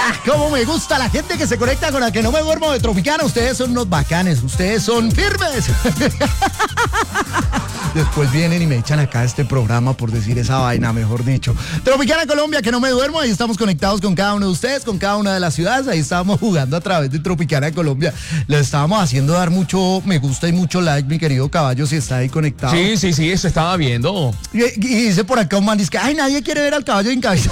Cómo me gusta la gente que se conecta con la que no me duermo de Tropicana. Ustedes son unos bacanes, ustedes son firmes. Después vienen y me echan acá este programa por decir esa vaina, mejor dicho. Tropicana Colombia, que no me duermo. Ahí estamos conectados con cada uno de ustedes, con cada una de las ciudades. Ahí estábamos jugando a través de Tropicana Colombia. Le estábamos haciendo dar mucho me gusta y mucho like, mi querido Caballo, si está ahí conectado. Sí, se estaba viendo. Y dice por acá un man, dice que ay, nadie quiere ver al caballo sin cabeza.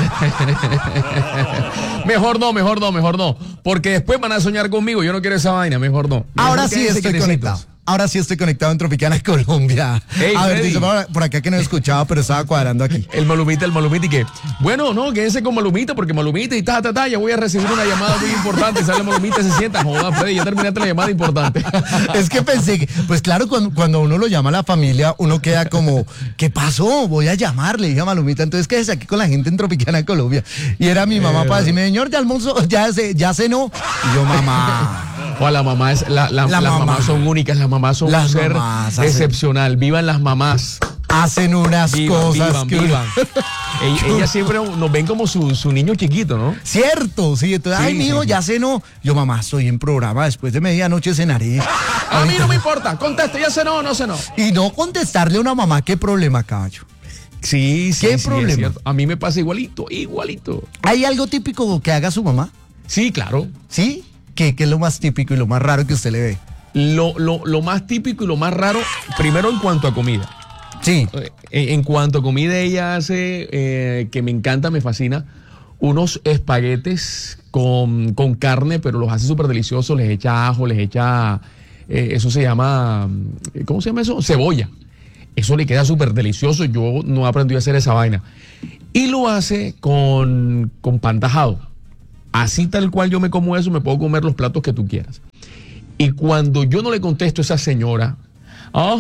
Mejor no. Porque después van a soñar conmigo. Yo no quiero esa vaina, mejor no. Ahora sí estoy conectado. Ahora sí estoy conectado en Tropicana Colombia. Hey, a ver, dice por acá que no escuchaba, pero estaba cuadrando aquí. El Malumita y que, bueno, no, quédense con Malumita, porque Malumita y ya voy a recibir una llamada muy importante. Sale Malumita, se sienta, joda, Freddy, ya terminaste la llamada importante. Es que pensé que, pues claro, cuando uno lo llama a la familia, uno queda como, ¿qué pasó? Voy a llamarle, dije a Malumita, entonces quédese aquí con la gente en Tropicana Colombia. Y era mi mamá para decirme, señor, ya almorzó, ya cenó. Y yo, mamá. O la mamá es, las mamás son únicas, las mamás son un ser excepcional. Vivan las mamás. Hacen unas cosas que vivan. Ellas siempre nos ven como su niño chiquito, ¿no? Cierto, sí. Entonces, ay, mijo, ya cenó. Yo, mamá, estoy en programa, después de medianoche cenaré. A mí no me importa, conteste, ya cenó o no cenó. Y no contestarle a una mamá, ¿qué problema, Caballo? Sí, ¿Qué problema? Es cierto. A mí me pasa igualito. ¿Hay algo típico que haga su mamá? Sí, claro. ¿Sí? ¿Qué es lo más típico y lo más raro que usted le ve? Lo más típico y lo más raro, primero en cuanto a comida. Sí. En cuanto a comida, ella hace, que me encanta, me fascina, unos espaguetes con carne, pero los hace súper deliciosos, les echa ajo, les echa, eso se llama, ¿cómo se llama eso? Cebolla. Eso le queda súper delicioso, yo no aprendí a hacer esa vaina. Y lo hace con pan tajado. Así tal cual yo me como eso, me puedo comer los platos que tú quieras. Y cuando yo no le contesto a esa señora, ¡oh,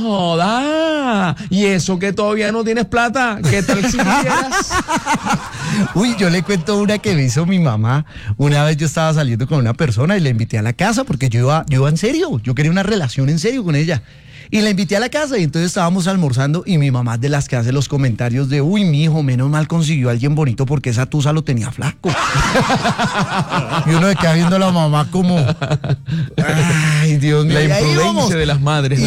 joda! ¿Y eso que todavía no tienes plata? ¿Qué tal si quieras? Uy, yo le cuento una que me hizo mi mamá. Una vez yo estaba saliendo con una persona y la invité a la casa porque yo iba en serio. Yo quería una relación en serio con ella. Y la invité a la casa y entonces estábamos almorzando y mi mamá es de las que hace los comentarios de uy, mijo, menos mal consiguió a alguien bonito porque esa tusa lo tenía flaco. Y uno se queda viendo a la mamá como ay, Dios mío. La imprudencia de las madres.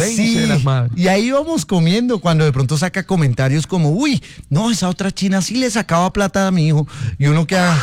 Y ahí íbamos comiendo cuando de pronto saca comentarios como uy, no, esa otra china sí le sacaba plata a mi hijo. Y uno queda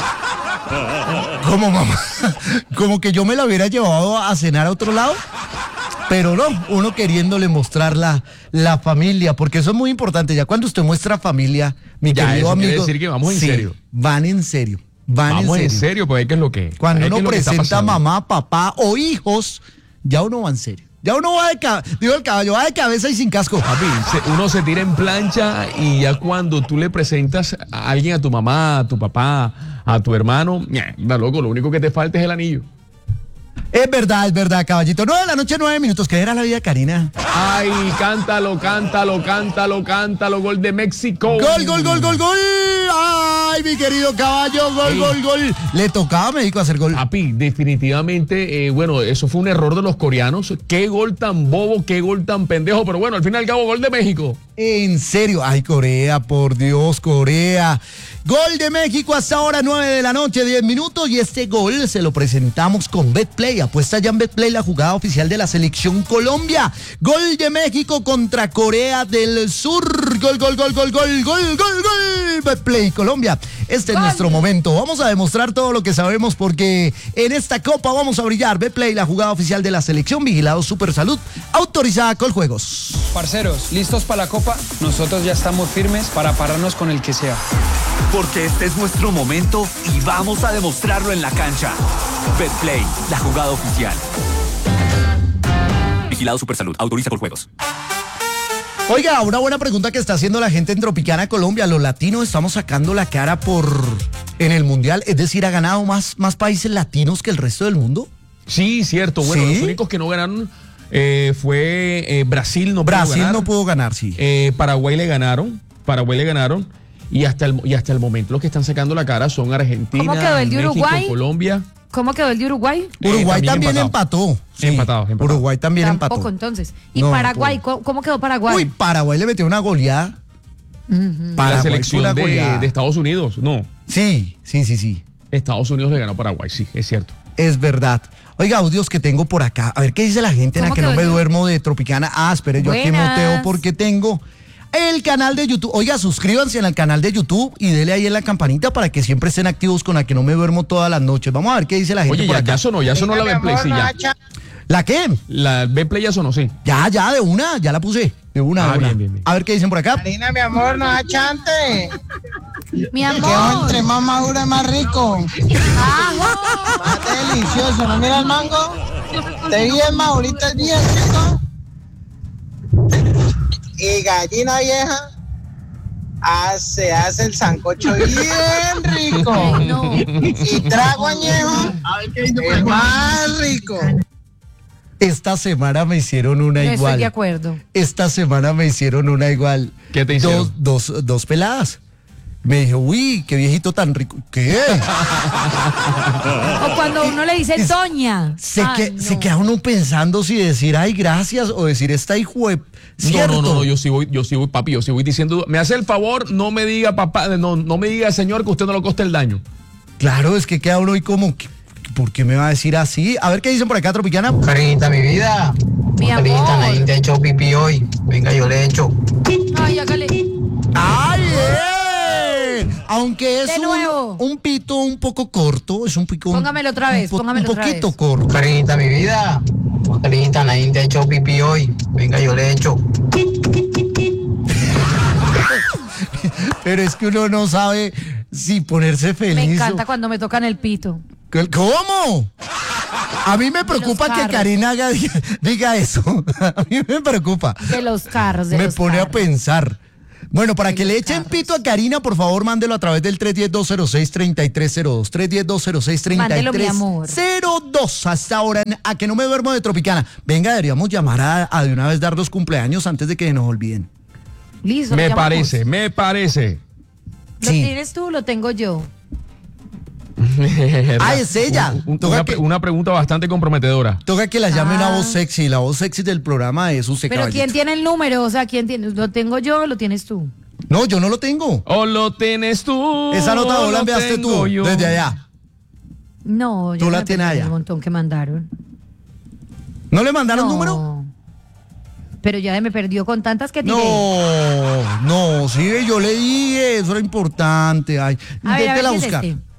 como mamá, como que yo me la hubiera llevado a cenar a otro lado. Pero no, uno queriéndole mostrar la familia, porque eso es muy importante. Ya cuando usted muestra familia, mi querido amigo. Quiere decir que vamos en serio. Van en serio. Vamos en serio, pues ¿qué es lo que? Cuando uno presenta a mamá, papá o hijos, ya uno va en serio. Ya uno va el caballo va de cabeza y sin casco. Papi, uno se tira en plancha y ya cuando tú le presentas a alguien, a tu mamá, a tu papá, a tu hermano, da loco, lo único que te falta es el anillo. Es verdad, caballito. 9 de la noche, 9 minutos. ¿Qué era la vida, Karina? Ay, cántalo. Gol de México. Gol. Ay, mi querido caballo. Gol. Le tocaba a México hacer gol. Papi, definitivamente, bueno, eso fue un error de los coreanos. Qué gol tan bobo, qué gol tan pendejo. Pero bueno, al fin y al cabo, gol de México. En serio. Ay, Corea, por Dios, Corea. Gol de México hasta ahora, 9 de la noche, 10 minutos. Y este gol se lo presentamos con Betplay. Apuesta ya en Betplay, la jugada oficial de la Selección Colombia. Gol de México contra Corea del Sur. Gol. Betplay Colombia. Este es nuestro momento. Vamos a demostrar todo lo que sabemos porque en esta copa vamos a brillar. Betplay, la jugada oficial de la Selección. Vigilado Supersalud. Autorizada Coljuegos. Parceros, ¿listos para la copa? Nosotros ya estamos firmes para pararnos con el que sea. Porque este es nuestro momento y vamos a demostrarlo en la cancha. Betplay, la jugada oficial. Vigilado Supersalud, autoriza Coljuegos. Oiga, una buena pregunta que está haciendo la gente en Tropicana Colombia. Los latinos estamos sacando la cara en el Mundial. Es decir, ¿ha ganado más países latinos que el resto del mundo? Sí, cierto. Bueno, ¿sí? Los únicos que no ganaron fue Brasil. Brasil no pudo ganar, sí. Paraguay le ganaron. Y hasta el momento los que están sacando la cara son Argentina, ¿cómo quedó el de México, Uruguay? Colombia. ¿Cómo quedó el de Uruguay? Uruguay también empató. Sí. Empatado. Uruguay también Tampoco, empató. entonces. ¿Y No, Paraguay? ¿Cómo quedó Paraguay? Uy, Paraguay le metió una goleada. Uh-huh. La selección de Estados Unidos, no. Sí. Estados Unidos le ganó a Paraguay, sí, es cierto. Es verdad. Oiga, audios que tengo por acá. A ver qué dice la gente en la ¿Cómo que no quedó me el- duermo de Tropicana. Ah, espere, yo aquí Buenas. muteo porque tengo el canal de YouTube. Oiga, suscríbanse al canal de YouTube y dele ahí en la campanita para que siempre estén activos con la que no me duermo todas las noches. Vamos a ver qué dice la gente Oye, por ya, acá. ya sonó la Betplay, sí, ya. ¿La qué? La Betplay ya sonó, sí. Ya, de una, ya la puse. De una, Ah, de una. bien. A ver qué dicen por acá. Karina, mi amor, no achante. Mi Que amor. entre más maduro es más rico. Más delicioso. ¿No mira el mango? Te vi el madurito el día, chico. Y gallina vieja. Se hace el sancocho bien rico. Ay, no. Y trago añejo. Es más rico. Esta semana me hicieron una No estoy igual. de acuerdo. Esta semana me hicieron una igual. ¿Qué te hicieron? Dos peladas. Me dijo, uy, qué viejito tan rico. ¿Qué? O cuando uno le dice Toña. Ay, no. Se queda uno pensando si decir, ay, gracias, o decir, esta hijo de... ¿Cierto? No, yo sí voy, papi, yo sí voy diciendo, me hace el favor, no me diga papá, no me diga señor que usted no le coste el daño. Claro, es que queda uno ahí como, ¿por qué me va a decir así? A ver qué dicen por acá, Tropicana. Karinita, mi vida. Mi Karinita, amor. nadie te ha hecho pipí hoy. Venga, yo le he hecho. Ay, hágale. ¡Ay, aunque es De nuevo. un pito un poco corto, es un pico... Póngamelo otra vez, póngamelo un otra poquito vez. corto. Karinita, mi vida. Karinita, nadie te ha hecho pipí hoy. Venga, yo le he hecho. Pero es que uno no sabe si ponerse feliz. Me o- encanta cuando me tocan el pito. ¿Cómo? A mí me preocupa que carros. Karina diga eso. A mí me preocupa. De los carros, de Me los pone a carros. pensar. Bueno, para que los le echen carros. pito a Karina, por favor, mándelo a través del 310-206-3302. 310-206-3302. Mándelo, mi amor. Hasta ahora, a que no me duermo de Tropicana. Venga, deberíamos llamar a de una vez dar los cumpleaños antes de que nos olviden. Listo. Me lo llamamos. parece. ¿Lo Sí. tienes tú o lo tengo yo? Ah, es ella. Toca que- Una pregunta bastante comprometedora. Toca que la llame una Ah. voz sexy. La voz sexy del programa es usted, Pero caballito. ¿quién tiene el número? O sea, ¿quién tiene? ¿Lo tengo yo o lo tienes tú? No, yo no lo tengo. O lo tienes tú. Esa nota o vos la lo enviaste tengo tú, yo. desde allá. No, yo Tú la me tienes perdí allá. un montón que mandaron. ¿No le mandaron No. número? Pero ya me perdió con tantas que tiré. No, sí, yo le dije, eso era importante. Ay, A ver inténtela si es buscar. este.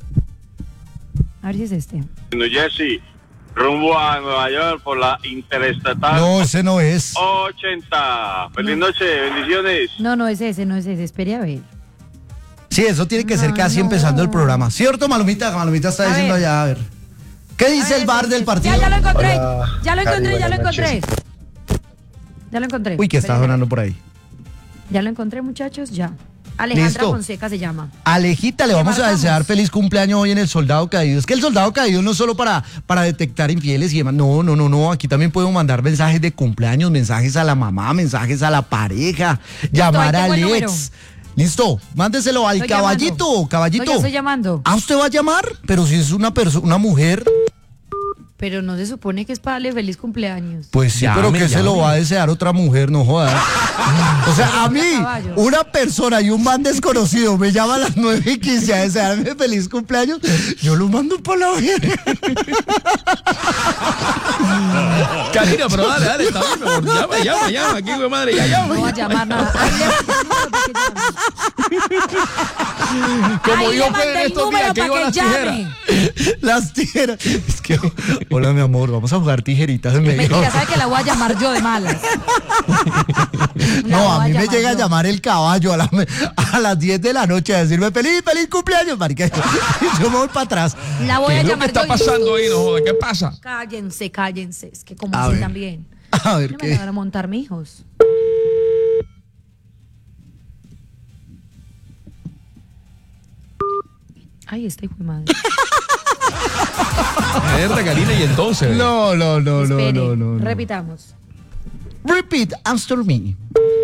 A ver si es este. New Jersey, rumbo a Nueva York por la Interestatal No, ese no es. 80. Feliz noche, bendiciones. No es ese, no es ese. Espere a ver. Sí, eso tiene que ser No, casi no. empezando el programa. ¿Cierto, Malumita? Malumita está A diciendo ver. allá, a ver. ¿Qué dice A ver, el bar del partido? Ya lo encontré. Hola, Ya lo Cari, encontré, ya lo buenas encontré. noches. Ya lo encontré. Uy, que está Espere. sonando por ahí. Ya lo encontré, muchachos, ya. Alejandra Listo. Fonseca se llama. Alejita, le ¿Le vamos a marcamos? desear feliz cumpleaños hoy en el Soldado Caído. Es que el Soldado Caído no es solo para detectar infieles y demás. No. Aquí también podemos mandar mensajes de cumpleaños, mensajes a la mamá, mensajes a la pareja, llamar ahí al tengo el ex. Listo, mándeselo al Estoy caballito, llamando. caballito. No, ya estoy llamando. ¿Ah, usted va a llamar? Pero si es una persona, una mujer, Pero no se supone que es para darle feliz cumpleaños. pues sí, Llame, pero que se lo llame. va a desear otra mujer, no jodas. O sea, a mí, Caballo. una persona y un man desconocido me llama a las 9:15 a desearme feliz cumpleaños, yo lo mando para la verga. Karina, pero dale, está bien, mi amor. Llama, aquí, güey, madre, ya llama. No va a llamar nada. Ay, Como Ahí dijo le Fede en mandé el estos días, número que para iba a que las tijeras. llame. Las tijeras. Es que, hola, mi amor, vamos a jugar tijeritas. Mentira, sabe que la voy a llamar yo de malas. La No, a voy mí me llamar llega a yo. llamar el caballo a las 10 de la noche a decirme feliz cumpleaños, marica. Yo me voy para atrás. La voy ¿Qué a es lo que llamar está yo. pasando ahí? No joda, ¿qué pasa? Cállense. Es que como A así ver. también. A ver No me qué. van a montar mis hijos. Ay, esta hijo de madre. Karina, y entonces. No. Espere, repitamos. Repeat after me.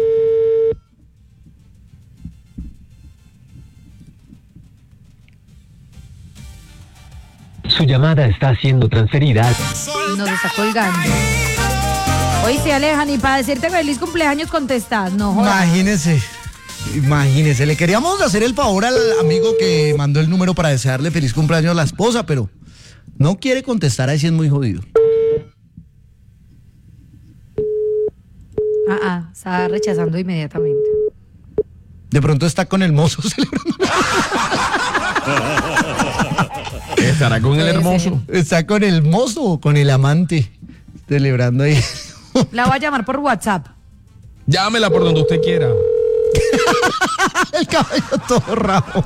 Su llamada está siendo transferida. Nos está colgando. Hoy se alejan y para decirte feliz cumpleaños contestas. No jodas. Imagínese. Imagínese, le queríamos hacer el favor al amigo que mandó el número para desearle feliz cumpleaños a la esposa, pero no quiere contestar, ahí sí es muy jodido. Está rechazando inmediatamente. De pronto está con el mozo celebrando. Estará con el Puede hermoso. Está con el mozo o con el amante celebrando ahí. La voy a llamar por WhatsApp. Llámela por donde usted quiera. El cabello todo rabo.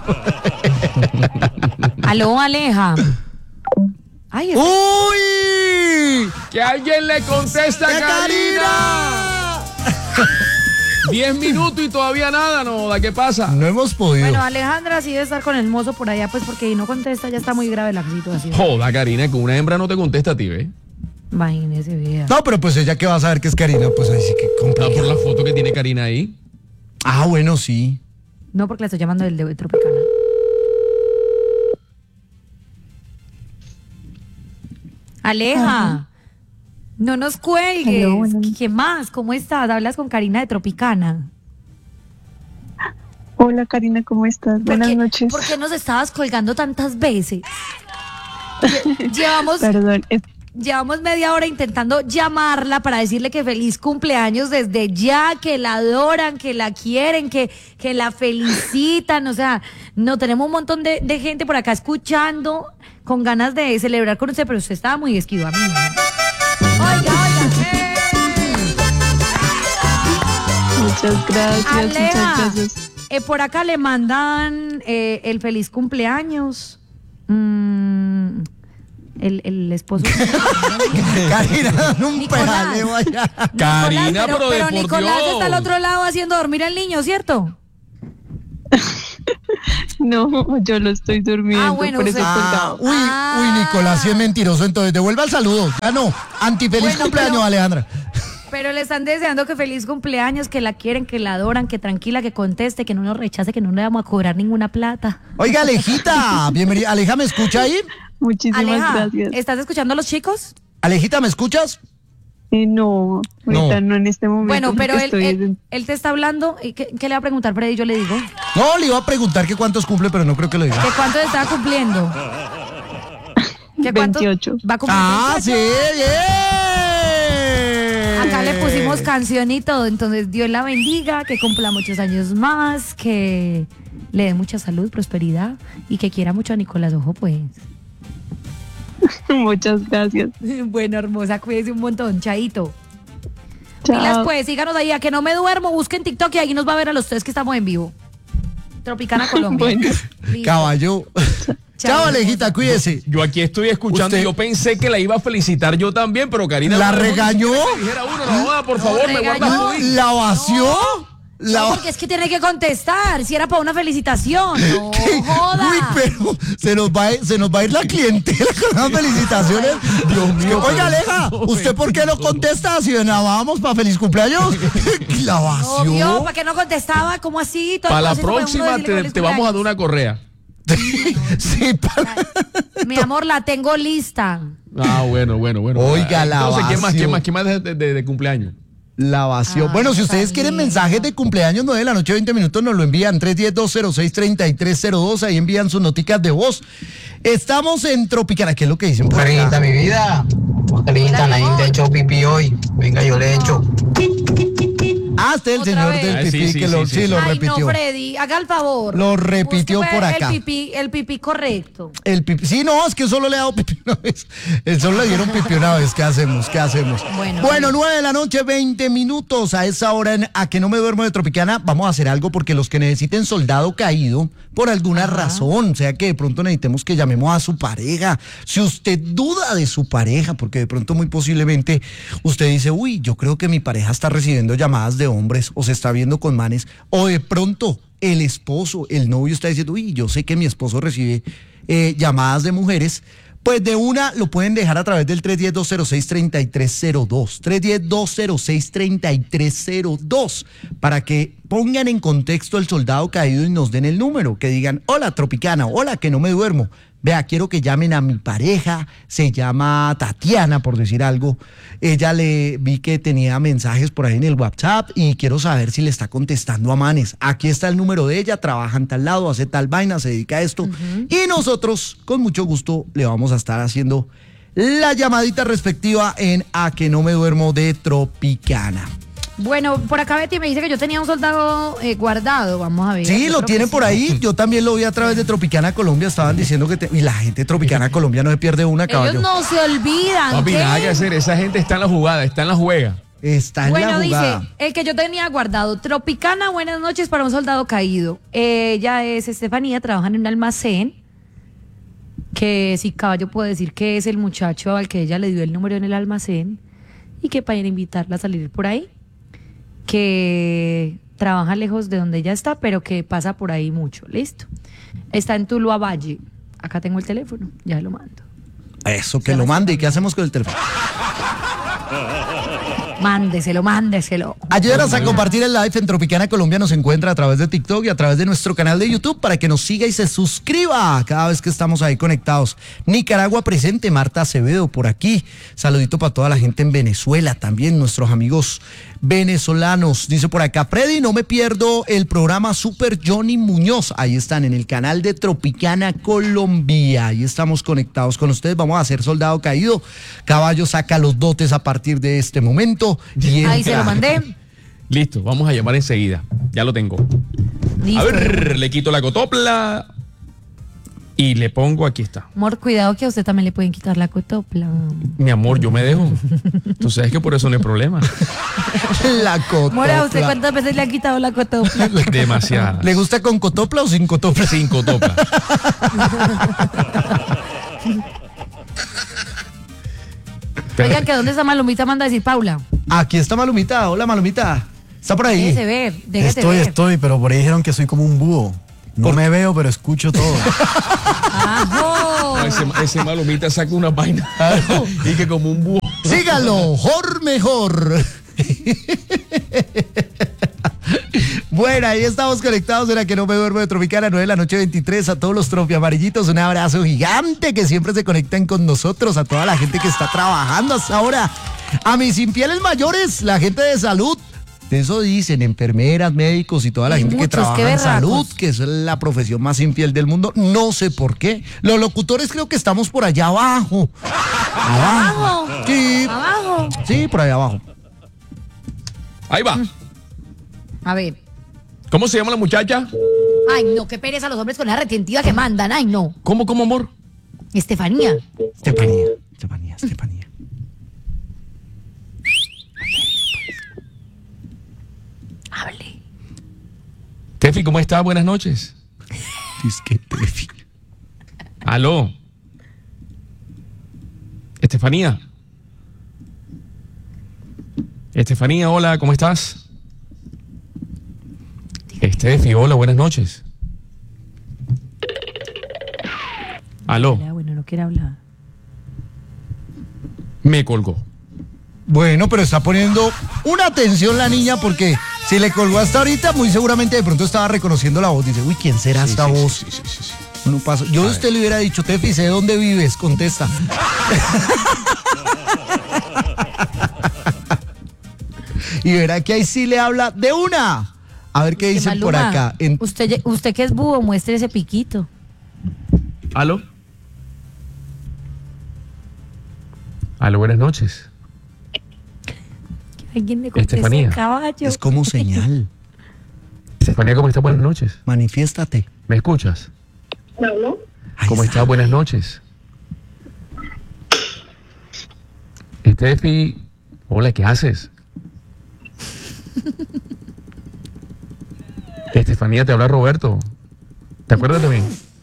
Aló, Aleja. Ay, ¡Uy! ¡Que alguien le contesta a Karina! 10 minutos y todavía nada, no, ¿qué pasa? No hemos podido. bueno, Alejandra sí debe estar con el mozo por allá, pues porque si no contesta ya está muy grave la situación. Joda, Karina, que una hembra no te contesta a ti, ¿ves? Imagínese, vea. No, pero pues ella que va a saber que es Karina, pues ahí sí que Ah, complicado. por la foto que tiene Karina ahí. Ah, bueno, sí. No, porque la estoy llamando del de Tropicana. Aleja, no nos cuelgues. Aló, bueno. ¿Qué más? ¿Cómo estás? Hablas con Karina de Tropicana. Hola Karina, ¿cómo estás? Buenas noches. ¿Por qué nos estabas colgando tantas veces? Llevamos Perdón, Llevamos media hora intentando llamarla para decirle que feliz cumpleaños desde ya, que la adoran, que la quieren, que la felicitan. O sea, no tenemos un montón de gente por acá escuchando con ganas de celebrar con usted, pero usted estaba muy esquivo, amigo. Oiga. muchas gracias, Aleja, muchas gracias. por acá le mandan el feliz cumpleaños. El esposo. Karina, dame un Nicolás. pedaleo allá. Karina, Nicolás, pero por Nicolás Dios. está al otro lado haciendo dormir al niño, ¿cierto? No, yo lo estoy durmiendo, Ah, bueno, por eso usted- colgaba. Uy, Nicolás, sí es mentiroso, entonces devuelva el saludo. Ya no, antifeliz Bueno, cumpleaños, pero- Alejandra. Pero le están deseando que feliz cumpleaños, que la quieren, que la adoran, que tranquila, que conteste, que no nos rechace, que no le vamos a cobrar ninguna plata. Oiga, Alejita, bienvenida. Aleja, ¿me escucha ahí? Muchísimas Aleja, gracias. ¿estás escuchando a los chicos? Alejita, ¿me escuchas? No, ahorita no en este momento. Bueno, pero porque él te está hablando. ¿Y qué le va a preguntar, Freddy? Yo le digo. No, le iba a preguntar que cuántos cumple, pero no creo que lo diga. ¿Que cuánto está cumpliendo? ¿Que cuánto 28. va a cumplir? Ah, 28? sí, bien. Acá le pusimos canción y todo, entonces Dios la bendiga, que cumpla muchos años más, que le dé mucha salud, prosperidad y que quiera mucho a Nicolás Ojo, pues. Muchas gracias. Bueno, hermosa, cuídese un montón, chaito. Chao. Pilas, pues, síganos ahí, a que no me duermo, busquen TikTok y ahí nos va a ver a los tres que estamos en vivo. Tropicana Colombia. Bueno. Listo. Caballo. Chao, Alejita, cuídese. Yo aquí estoy escuchando. Usted- Yo pensé que la iba a felicitar yo también, pero Karina. ¿La no dejó regañó? que dijera uno, no joda, por No, favor, me regañó. guardas tu ¿La vació? No, porque es que tiene que contestar, si era para una felicitación. No, joda. Uy, pero se nos va a ir la clientela con las felicitaciones. Dios mío. Oiga, Aleja, ¿usted por qué no contesta si vamos para feliz cumpleaños? ¿La Obvio, vació? ¿para qué no contestaba? ¿Cómo así? Todo Para la el proceso para uno próxima decirle feliz te vamos a dar cumpleaños. una correa. Sí, Mi amor, la tengo lista. Ah, bueno. Oiga, la Entonces, ¿qué vació. más de cumpleaños? La vació. Ah, Bueno, si ustedes está quieren bien. mensajes de cumpleaños 9 de la noche, 20 minutos, nos lo envían 310-206-3302. Ahí envían sus noticas de voz. Estamos en Tropicana. ¿Qué es lo que dicen por acá? Carita, mi vida. Carita, nadie te echó pipí hoy. Venga, yo le echo. Ah, este es el Otra señor vez. del Ah, pipí sí, que sí, lo, sí, sí, sí. lo Ay, repitió. no, Freddy, haga el favor. Lo repitió Búsqueme por acá. El pipí correcto. El pipí. Sí, no, es que solo le ha dado pipí una vez. El solo le dieron pipí una vez. ¿Qué hacemos? Bueno, 9 de la noche, 20 minutos. A esa hora, A que no me duermo de Tropicana, vamos a hacer algo porque los que necesiten soldado caído, por alguna razón, sea que de pronto necesitemos que llamemos a su pareja. Si usted duda de su pareja, porque de pronto muy posiblemente usted dice, uy, yo creo que mi pareja está recibiendo llamadas de hombres o se está viendo con manes, o de pronto el esposo, el novio está diciendo, uy, yo sé que mi esposo recibe llamadas de mujeres, pues de una lo pueden dejar a través del 310-206-3302, 310-206-3302, para que pongan en contexto el soldado caído y nos den el número, que digan, hola Tropicana, hola que no me duermo. Vea, quiero que llamen a mi pareja, se llama Tatiana, por decir algo. Ella vi que tenía mensajes por ahí en el WhatsApp y quiero saber si le está contestando a Manes. Aquí está el número de ella, trabaja en tal lado, hace tal vaina, se dedica a esto. Y nosotros, con mucho gusto, le vamos a estar haciendo la llamadita respectiva en A que no me duermo de Tropicana. Bueno, por acá Betty me dice que yo tenía un soldado guardado, vamos a ver. Sí, lo tienen por ahí, yo también lo vi a través de Tropicana Colombia, estaban diciendo que... Y la gente de Tropicana Colombia no se pierde una, caballo. Ellos no se olvidan. Papi, ¿qué? nada que hacer, esa gente está en la jugada, está en la juega. Está en la jugada. Bueno, dice, el que yo tenía guardado, Tropicana, buenas noches para un soldado caído. Ella es Estefanía, trabaja en un almacén, que si caballo puedo decir que es el muchacho al que ella le dio el número en el almacén, y que para invitarla a salir por ahí, que trabaja lejos de donde ella está, pero que pasa por ahí mucho, listo. Está en Tuluá Valle, acá tengo el teléfono, ya lo mando. Eso, que lo mande. ¿Y qué hacemos con el teléfono? Mándeselo. Ayúdenos a compartir el live en Tropicana Colombia. Nos encuentra a través de TikTok y a través de nuestro canal de YouTube para que nos siga y se suscriba cada vez que estamos ahí conectados. Nicaragua presente, Marta Acevedo por aquí. Saludito para toda la gente en Venezuela también, nuestros amigos venezolanos. Dice por acá, Freddy, no me pierdo el programa Super Johnny Muñoz. Ahí están en el canal de Tropicana Colombia. Ahí estamos conectados con ustedes. Vamos a hacer Soldado Caído. Caballo saca los dotes a partir de este momento. Y ahí se lo mandé. Listo, vamos a llamar enseguida. Ya lo tengo. Listo. A ver, le quito la cotopla y le pongo, aquí está. Amor, cuidado que a usted también le pueden quitar la cotopla. Mi amor, yo me dejo. Tú sabes que por eso no hay problema. La cotopla. Amor, ¿a usted cuántas veces le han quitado la cotopla? Demasiado. ¿Le gusta con cotopla o sin cotopla? Sin cotopla. Oigan, ¿que dónde está Malumita? Manda a decir Paula. Aquí está Malumita. Hola, Malumita. ¿Está por ahí? Déjese ver. Estoy, pero por ahí dijeron que soy como un búho. No me veo, pero escucho todo. ¡Ajo! No, ese Malumita saca una vaina y que como un búho. Síganlo, mejor. Bueno, ahí estamos conectados en la que no me duermo de Tropicana, 9 de la noche 23. A todos los tropiamarillitos, un abrazo gigante que siempre se conectan con nosotros. A toda la gente que está trabajando hasta ahora. A mis infieles mayores, la gente de salud. De eso dicen, enfermeras, médicos y toda la gente que trabaja en salud, que es la profesión más infiel del mundo. No sé por qué. Los locutores creo que estamos por allá abajo. ¿Abajo? Sí. ¿Abajo? Sí, por allá abajo. Ahí va. A ver. ¿Cómo se llama la muchacha? Ay, no, qué pereza los hombres con la retentiva que mandan. Ay, no. ¿Cómo, amor? Estefanía. Estefanía. Hable. Tefi, ¿cómo está? Buenas noches. Es que Tefi. Aló. Estefanía. Estefanía, hola, ¿cómo estás? Estefi, hola, buenas noches. Aló. Bueno, no quiere hablar. Me colgó. Bueno, pero está poniendo una atención la niña porque si le colgó hasta ahorita, muy seguramente de pronto estaba reconociendo la voz. Dice, uy, ¿quién será esta voz? Sí. No pasa. Yo a usted le hubiera dicho, Tefi, sé dónde vives, contesta. Y verá que ahí sí le habla de una. A ver qué dicen por acá. Usted que es búho, muestre ese piquito. ¿Aló? Aló, buenas noches. Que alguien le conteste, Estefanía. Caballo. Es como señal. Estefanía, ¿cómo estás? Buenas noches. Manifiéstate. ¿Me escuchas? ¿No? ¿Cómo estás? Buenas noches. Estefi, hola, ¿qué haces? Estefanía, te habla Roberto. ¿Te acuerdas de mí?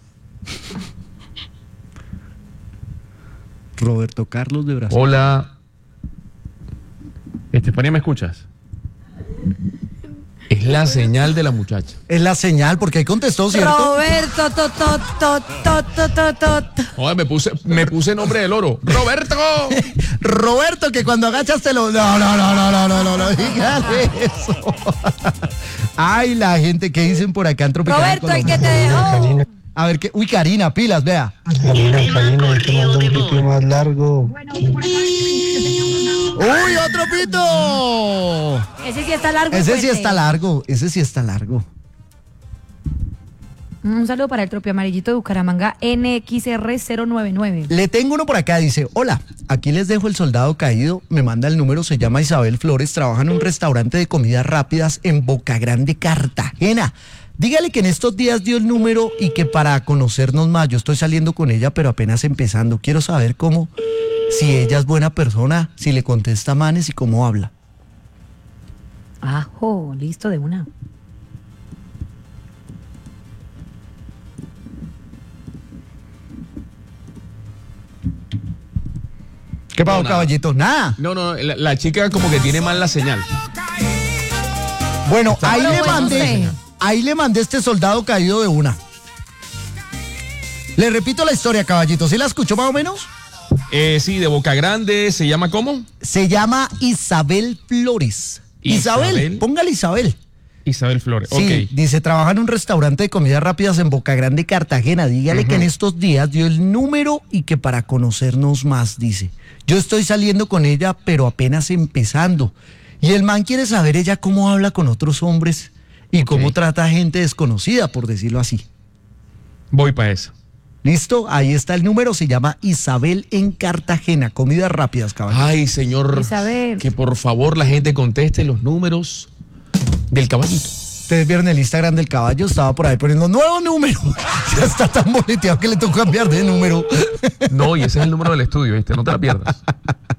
Roberto Carlos de Brasil. Hola. Estefanía, ¿me escuchas? Es la señal de la muchacha. Es la señal, porque ahí contestó, ¿cierto? Roberto, Oye, me puse nombre del oro. ¡Roberto! Roberto, que cuando agachas te lo... No, dígale eso. Ay, la gente, ¿qué dicen por acá en Tropical Roberto, el Colombia? que te dejó. A ver, uy, Karina, pilas, vea. Karina, te mando un pito más largo. ¡Uy, otro pito! Ese sí está largo. Ese sí fuerte. está largo, ese sí está largo. Un saludo para el tropio amarillito de Bucaramanga, NXR099. Le tengo uno por acá, dice, hola, aquí les dejo el soldado caído, me manda el número, se llama Isabel Flores, trabaja en un restaurante de comidas rápidas en Boca Grande, Cartagena. Dígale que en estos días dio el número y que para conocernos más, yo estoy saliendo con ella, pero apenas empezando. Quiero saber cómo, si ella es buena persona, si le contesta manes y cómo habla. Ajo, listo de una. ¿Qué pasó, No, nada. caballito? Nada. No, la chica como que tiene mal la señal. Bueno, ahí Pero le bueno, mandé, sí. ahí le mandé este soldado caído de una. Le repito la historia, caballito. ¿Sí la escuchó más o menos? Sí, de Boca Grande, ¿se llama cómo? Se llama Isabel Flores. Isabel. Póngale Isabel. Isabel Flores, Sí, ok. dice, trabaja en un restaurante de comidas rápidas en Boca Grande, Cartagena. Dígale que en estos días dio el número y que para conocernos más, dice. Yo estoy saliendo con ella, pero apenas empezando. Y el man quiere saber ella cómo habla con otros hombres y cómo trata a gente desconocida, por decirlo así. Voy para eso. ¿Listo? Ahí está el número, se llama Isabel en Cartagena, comidas rápidas, caballero. Ay, señor, Isabel. que por favor la gente conteste los números del caballito. Ustedes vieron el Instagram del caballo, estaba por ahí poniendo nuevo número. Ya está tan boleteado que le tocó cambiar de número. No, y ese es el número del estudio, ¿viste? No te la pierdas.